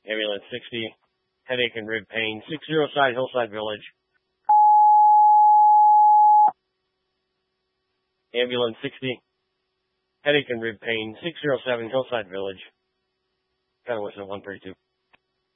Ambulance 60, headache and rib pain, 60 side, Hillside Village. Ambulance 60, headache and rib pain, 607 Hillside Village. Kind of wish it 132.